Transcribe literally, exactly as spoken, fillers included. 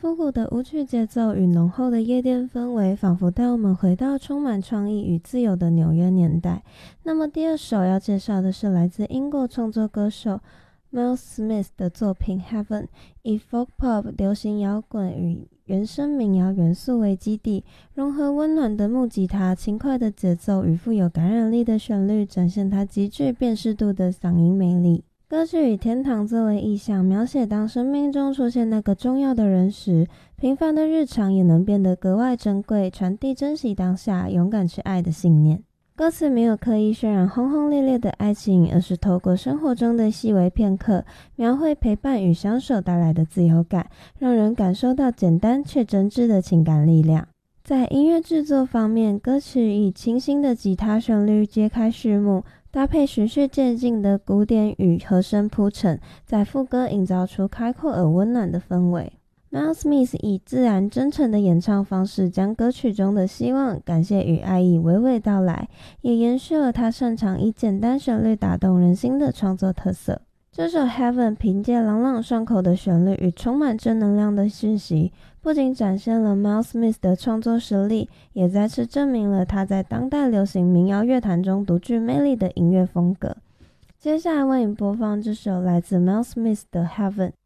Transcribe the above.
复古的舞曲节奏与浓厚的夜店氛围，仿佛带我们回到充满创意与自由的纽约年代。那么第二首要介绍的是来自英国创作歌手 Miles Smith 的作品 Heaven， 以 folk pop 流行摇滚与原声民谣元素为基地，融合温暖的木吉他、轻快的节奏与富有感染力的旋律，展现它极具辨识度的嗓音魅力。歌曲以天堂作为意象，描写当生命中出现那个重要的人时，平凡的日常也能变得格外珍贵，传递珍惜当下、勇敢去爱的信念。歌词没有刻意渲染轰轰烈烈的爱情，而是透过生活中的细微片刻，描绘陪伴与相守带来的自由感，让人感受到简单却真挚的情感力量。在音乐制作方面，歌曲以清新的吉他旋律揭开序幕，搭配循序渐进的鼓点与和声铺陈，在副歌营造出开阔而温暖的氛围。Miles Smith 以自然真诚的演唱方式，将歌曲中的希望、感谢与爱意娓娓道来，也延续了他擅长以简单旋律打动人心的创作特色。这首 Heaven 凭借朗朗上口的旋律与充满正能量的讯息，不仅展现了 Miles Smith 的创作实力，也再次证明了他在当代流行民谣乐坛中独具魅力的音乐风格。接下来为你播放这首来自 Miles Smith 的 Heaven。